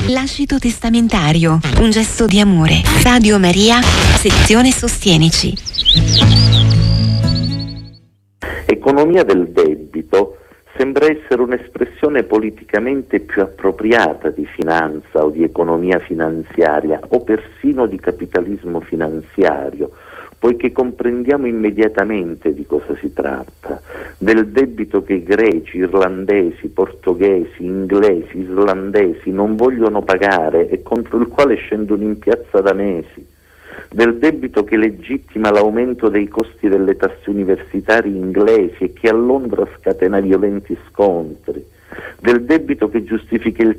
Lascito testamentario, un gesto di amore. Radio Maria, sezione Sostienici. Economia del debito sembra essere un'espressione politicamente più appropriata di finanza o di economia finanziaria o persino di capitalismo finanziario, poiché comprendiamo immediatamente di cosa si tratta, del debito che i greci, irlandesi, portoghesi, inglesi, islandesi non vogliono pagare e contro il quale scendono in piazza da mesi, del debito che legittima l'aumento dei costi delle tasse universitarie inglesi e che a Londra scatena violenti scontri, del debito che giustifica il